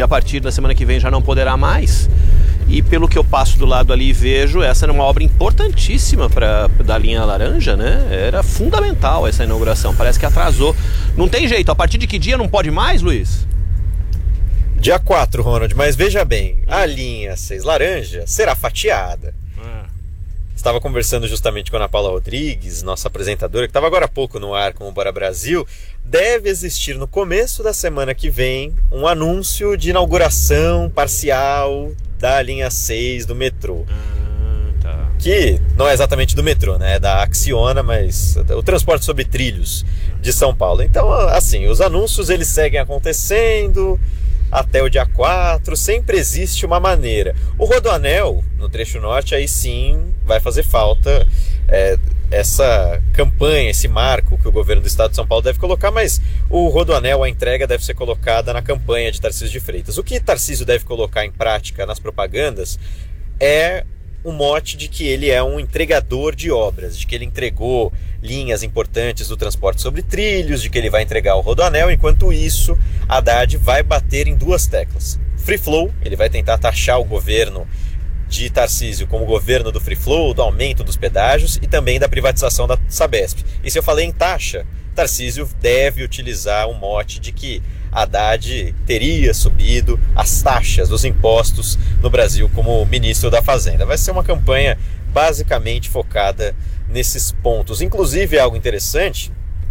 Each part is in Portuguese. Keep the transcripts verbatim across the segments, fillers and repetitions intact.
a partir da semana que vem já não poderá mais. E pelo que eu passo do lado ali e vejo, essa era uma obra importantíssima pra, da linha laranja, né? Era fundamental essa inauguração, parece que atrasou. Não tem jeito, a partir de que dia não pode mais, Luiz? Dia quatro, Ronald, mas veja bem, a linha seis laranja será fatiada. Ah. Estava conversando justamente com a Ana Paula Rodrigues, nossa apresentadora, que estava agora há pouco no ar com o Bora Brasil. Deve existir no começo da semana que vem um anúncio de inauguração parcial da linha seis do metrô. Ah, tá. Que não é exatamente do metrô, né? É da Acciona, mas o transporte sobre trilhos de São Paulo. Então, assim, os anúncios eles seguem acontecendo até o dia quatro, sempre existe uma maneira. O Rodoanel, no trecho norte, aí sim vai fazer falta é, essa campanha, esse marco que o governo do estado de São Paulo deve colocar, mas o Rodoanel, a entrega deve ser colocada na campanha de Tarcísio de Freitas. O que Tarcísio deve colocar em prática nas propagandas é o mote de que ele é um entregador de obras, de que ele entregou linhas importantes do transporte sobre trilhos, de que ele vai entregar o Rodoanel. Enquanto isso, Haddad vai bater em duas teclas. Free Flow, ele vai tentar taxar o governo de Tarcísio como governo do Free Flow, do aumento dos pedágios e também da privatização da Sabesp. E se eu falei em taxa, Tarcísio deve utilizar o mote de que Haddad teria subido as taxas, os impostos no Brasil como ministro da Fazenda. Vai ser uma campanha basicamente focada nesses pontos. Inclusive, algo interessante,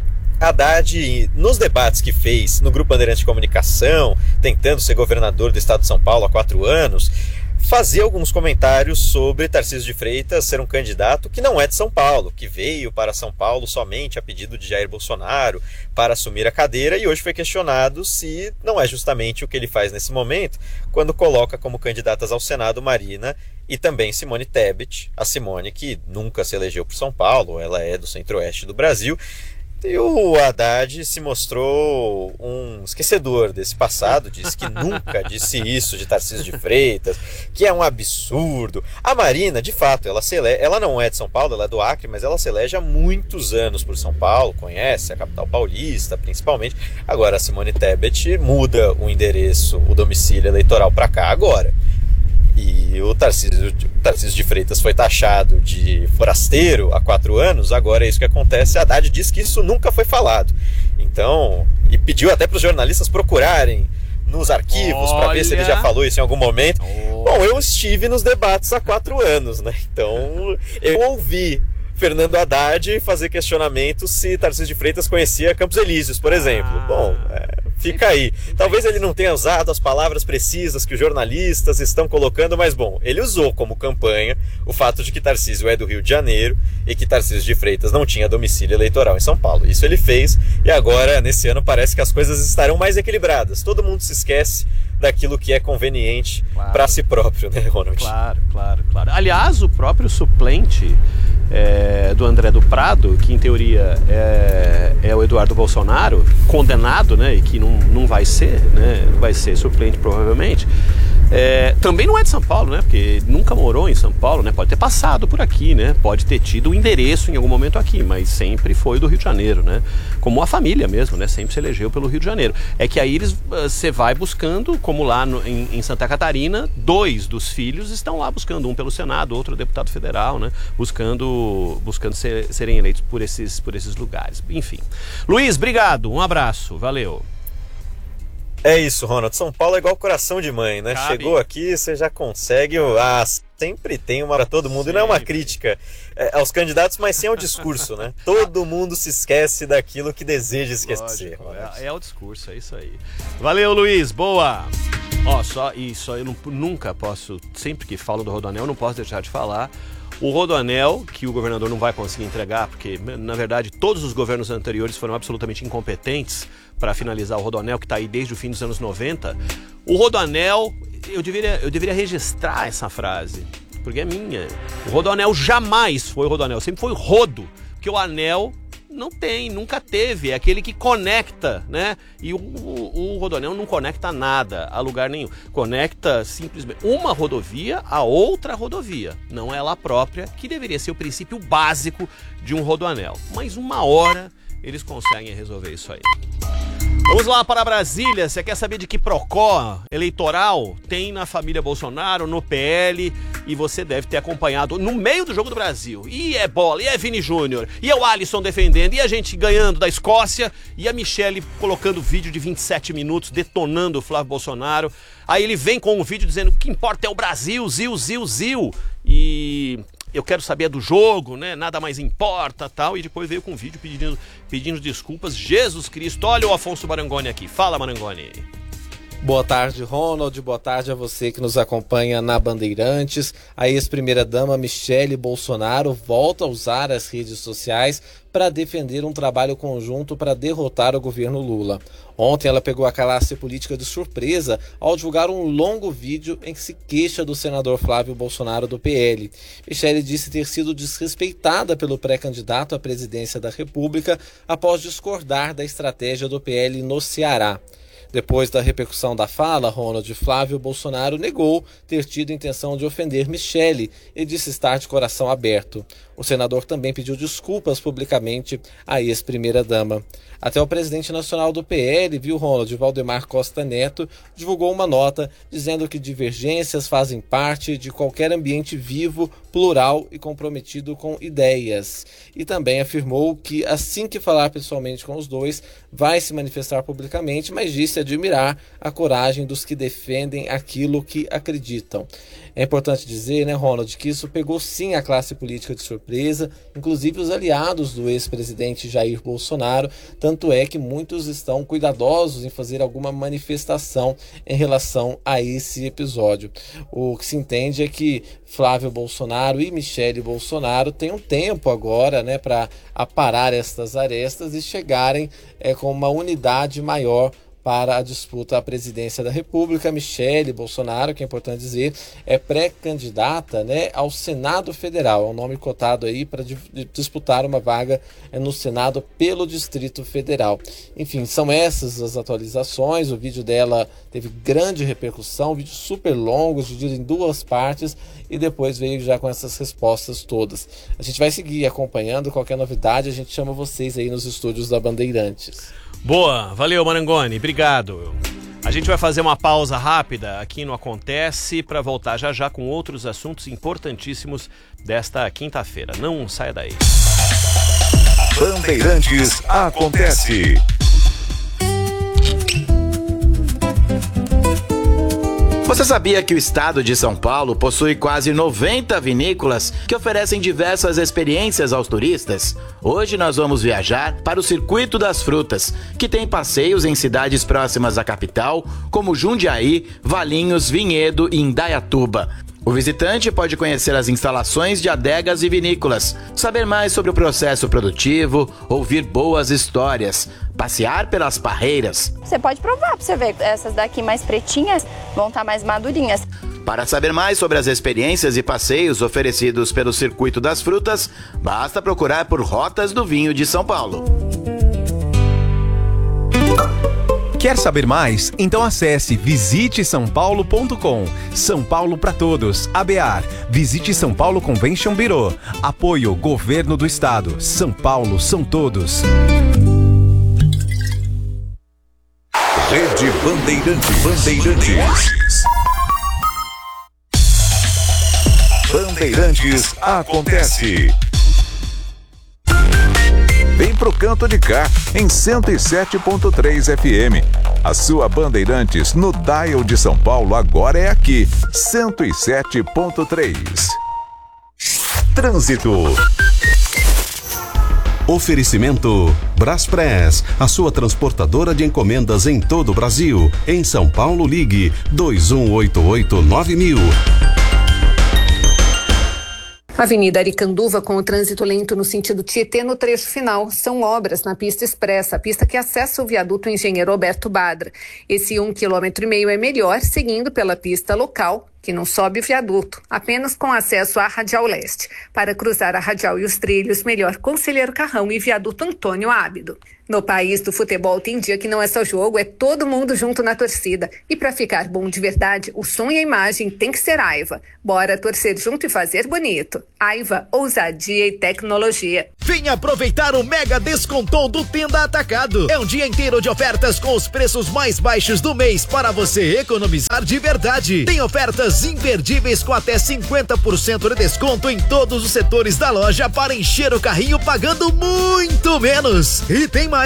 Haddad, nos debates que fez no Grupo Bandeirantes de Comunicação, tentando ser governador do estado de São Paulo há quatro anos, fazia alguns comentários sobre Tarcísio de Freitas ser um candidato que não é de São Paulo, que veio para São Paulo somente a pedido de Jair Bolsonaro para assumir a cadeira, e hoje foi questionado se não é justamente o que ele faz nesse momento, quando coloca como candidatas ao Senado Marina e também Simone Tebet, a Simone que nunca se elegeu por São Paulo, ela é do centro-oeste do Brasil. E o Haddad se mostrou um esquecedor desse passado, disse que nunca disse isso de Tarcísio de Freitas, que é um absurdo. A Marina, de fato, ela, se ele... ela não é de São Paulo, ela é do Acre, mas ela se elege há muitos anos por São Paulo, conhece a capital paulista, principalmente. Agora a Simone Tebet muda o endereço, o domicílio eleitoral para cá agora. E o Tarcísio, o Tarcísio de Freitas foi taxado de forasteiro há quatro anos, agora é isso que acontece. A Haddad diz que isso nunca foi falado. Então, e pediu até para os jornalistas procurarem nos arquivos para ver se ele já falou isso em algum momento. Oh. Bom, eu estive nos debates há quatro anos, né? Então, eu ouvi Fernando Haddad fazer questionamentos se Tarcísio de Freitas conhecia Campos Elíseos, por exemplo. Ah. Bom, é... fica aí. Talvez ele não tenha usado as palavras precisas que os jornalistas estão colocando, mas bom, ele usou como campanha o fato de que Tarcísio é do Rio de Janeiro e que Tarcísio de Freitas não tinha domicílio eleitoral em São Paulo. Isso ele fez e agora, nesse ano, parece que as coisas estarão mais equilibradas. Todo mundo se esquece daquilo que é conveniente claro. Para si próprio, né, Ronald? Claro, claro, claro. Aliás, o próprio suplente é, do André do Prado, que em teoria é, é o Eduardo Bolsonaro, condenado, né, e que não, não vai ser, né, vai ser suplente provavelmente, é, também não é de São Paulo, né, porque nunca morou em São Paulo, né, pode ter passado por aqui, né, pode ter tido o um endereço em algum momento aqui, mas sempre foi do Rio de Janeiro, né, como a família mesmo, né, sempre se elegeu pelo Rio de Janeiro. É que aí eles, você vai buscando, como lá no, em, em Santa Catarina, dois dos filhos estão lá buscando, um pelo Senado, outro deputado federal, né, buscando, buscando ser, serem eleitos por esses, por esses lugares. Enfim. Luiz, obrigado, um abraço, valeu. É isso, Ronald. São Paulo é igual coração de mãe, né? Cabe. Chegou aqui, você já consegue. Ah, sempre tem uma para todo mundo. Sempre. E não é uma crítica é, aos candidatos, mas sim ao discurso, né? Todo mundo se esquece daquilo que deseja esquecer. É, é o discurso, é isso aí. Valeu, Luiz. Boa! Ó, só isso, eu não, nunca posso, sempre que falo do Rodoanel, eu não posso deixar de falar. O Rodoanel, que o governador não vai conseguir entregar, porque, na verdade, todos os governos anteriores foram absolutamente incompetentes para finalizar o Rodoanel, que está aí desde o fim dos anos noventa. O Rodoanel, eu deveria, eu deveria registrar essa frase, porque é minha. O Rodoanel jamais foi o Rodoanel, sempre foi o rodo, porque o anel não tem, nunca teve, é aquele que conecta, né? E o, o, o Rodoanel não conecta nada a lugar nenhum, conecta simplesmente uma rodovia a outra rodovia, não é ela própria, que deveria ser o princípio básico de um Rodoanel, mas uma hora eles conseguem resolver isso aí. Vamos lá para Brasília. Você quer saber de que procó eleitoral tem na família Bolsonaro, no P L, e você deve ter acompanhado no meio do Jogo do Brasil. E é bola, e é Vini Júnior, e é o Alisson defendendo, e a gente ganhando da Escócia, e a Michele colocando vídeo de vinte e sete minutos, detonando o Flávio Bolsonaro. Aí ele vem com um vídeo dizendo que o que importa é o Brasil, zil, zil, zil. E eu quero saber do jogo, né? Nada mais importa, tal. E depois veio com um vídeo pedindo, pedindo desculpas. Jesus Cristo, olha o Afonso Marangoni aqui. Fala, Marangoni. Boa tarde, Ronald. Boa tarde a você que nos acompanha na Bandeirantes. A ex-primeira-dama Michele Bolsonaro volta a usar as redes sociais para defender um trabalho conjunto para derrotar o governo Lula. Ontem ela pegou a classe política de surpresa ao divulgar um longo vídeo em que se queixa do senador Flávio Bolsonaro do P L. Michele disse ter sido desrespeitada pelo pré-candidato à presidência da República após discordar da estratégia do P L no Ceará. Depois da repercussão da fala, Ronald, Flávio Bolsonaro negou ter tido intenção de ofender Michele e disse estar de coração aberto. O senador também pediu desculpas publicamente à ex-primeira-dama. Até o presidente nacional do P L, viu, Ronald, Valdemar Costa Neto, divulgou uma nota dizendo que divergências fazem parte de qualquer ambiente vivo, plural e comprometido com ideias. E também afirmou que, assim que falar pessoalmente com os dois, vai se manifestar publicamente, mas disse admirar a coragem dos que defendem aquilo que acreditam. É importante dizer, né, Ronald, que isso pegou sim a classe política de surpresa, inclusive os aliados do ex-presidente Jair Bolsonaro, tanto é que muitos estão cuidadosos em fazer alguma manifestação em relação a esse episódio. O que se entende é que Flávio Bolsonaro e Michele Bolsonaro têm um tempo agora, né, para aparar estas arestas e chegarem é, com uma unidade maior para a disputa à presidência da República. Michele Bolsonaro, que é importante dizer, é pré-candidata, né, ao Senado Federal. É um nome cotado aí para disputar uma vaga no Senado pelo Distrito Federal. Enfim, são essas as atualizações. O vídeo dela teve grande repercussão, um vídeo super longo, dividido em duas partes, e depois veio já com essas respostas todas. A gente vai seguir acompanhando. Qualquer novidade, a gente chama vocês aí nos estúdios da Bandeirantes. Boa, valeu, Marangoni, obrigado. A gente vai fazer uma pausa rápida aqui no Acontece para voltar já já com outros assuntos importantíssimos desta quinta-feira. Não saia daí. Bandeirantes Acontece. Você sabia que o estado de São Paulo possui quase noventa vinícolas que oferecem diversas experiências aos turistas? Hoje nós vamos viajar para o Circuito das Frutas, que tem passeios em cidades próximas à capital, como Jundiaí, Valinhos, Vinhedo e Indaiatuba. O visitante pode conhecer as instalações de adegas e vinícolas, saber mais sobre o processo produtivo, ouvir boas histórias, passear pelas parreiras. Você pode provar para você ver, essas daqui mais pretinhas vão estar mais madurinhas. Para saber mais sobre as experiências e passeios oferecidos pelo Circuito das Frutas, basta procurar por Rotas do Vinho de São Paulo. Quer saber mais? Então acesse visite são paulo ponto com. São Paulo para todos. A B A R. Visite São Paulo Convention Bureau. Apoio Governo do Estado. São Paulo são todos. Rede Bandeirantes. Bandeirantes. Bandeirantes Acontece. Vem pro canto de cá, em cento e sete ponto três F M. A sua Bandeirantes no dial de São Paulo agora é aqui, cento e sete ponto três. Trânsito. Oferecimento Braspress, a sua transportadora de encomendas em todo o Brasil. Em São Paulo, ligue dois um oito oito nove mil. Avenida Aricanduva com o trânsito lento no sentido Tietê no trecho final. São obras na pista expressa, a pista que acessa o viaduto Engenheiro Alberto Badra. Esse um quilômetro e meio é melhor seguindo pela pista local que não sobe o viaduto, apenas com acesso à Radial Leste. Para cruzar a Radial e os trilhos, melhor Conselheiro Carrão e viaduto Antônio Ábido. No país do futebol tem dia que não é só jogo, é todo mundo junto na torcida. E para ficar bom de verdade, o som e a imagem tem que ser Aiva. Bora torcer junto e fazer bonito. Aiva, ousadia e tecnologia. Venha aproveitar o mega descontão do Tenda Atacado. É um dia inteiro de ofertas com os preços mais baixos do mês para você economizar de verdade. Tem ofertas imperdíveis com até cinquenta por cento de desconto em todos os setores da loja para encher o carrinho pagando muito menos. E tem mais.